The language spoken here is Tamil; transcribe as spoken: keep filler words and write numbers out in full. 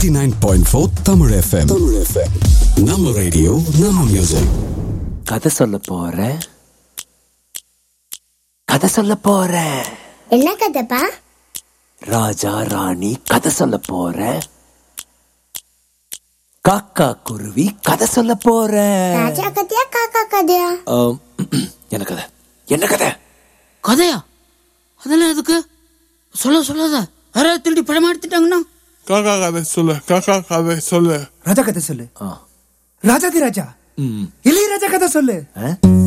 eighty-nine point four Tamil F M. Tamil F M. நம்ம ரேடியோ நம்ம மியூசிக். கதை சொல்ல போறேன் கதை சொல்ல போறேன் என்ன கதைப்பா? ராஜா ராணி கதை சொல்ல போறேன். காக்கா குருவி கதை சொல்ல போறேன். ராஜா கதையா காக்கா கதையா? என்ன கதை? என்ன கதை? கதையா? அதெல்லாம் எதுக்கு? சொல்ல சொல்லாத. யாராவது திருடி படம் எடுத்துட்டாங்கன்னா காக்கா கதை சொல்லு. காக்கா கதை சொல்லு. ராஜா கதை சொல்லு. ராஜாதி ராஜா இளையராஜா கதை சொல்லு.